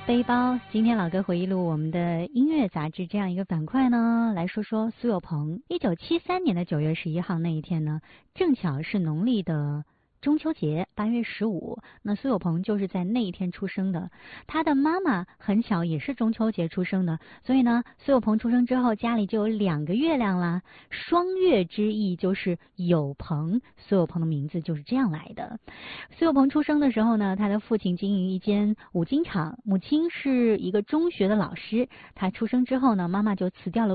背包，今天老歌回忆录我们的音乐杂志这样一个板块呢，来说说苏有朋。1973年的9月11号那一天呢，正巧是农历的中秋节，8月15，那苏有朋就是在那一天出生的。他的妈妈很巧也是中秋节出生的，所以呢，苏有朋出生之后家里就有2个月亮啦。双月之意就是有朋，苏有朋的名字就是这样来的。苏有朋出生的时候呢，他的父亲经营一间五金厂，母亲是一个中学的老师。他出生之后呢，妈妈就辞掉了